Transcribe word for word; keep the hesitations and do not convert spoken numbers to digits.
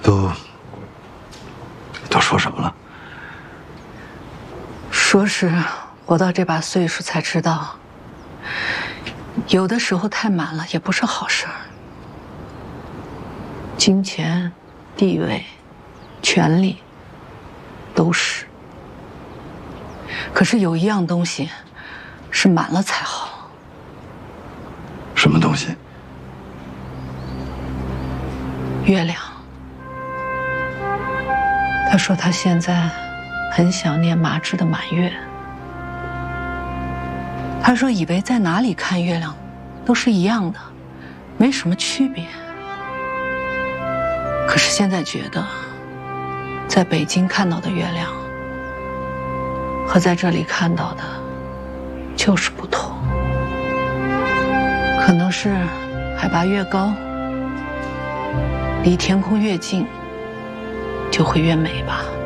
都都说什么了？ 说是活到这把岁数才知道，有的时候太满了也不是好事儿。金钱、地位、权力都是，可是有一样东西是满了才好。 什么东西？ 月亮。他说他现在很想念麻枝的满月。他说以为在哪里看月亮都是一样的，没什么区别。可是现在觉得，在北京看到的月亮和在这里看到的就是不同。可能是海拔越高，离天空越近，就会越美吧。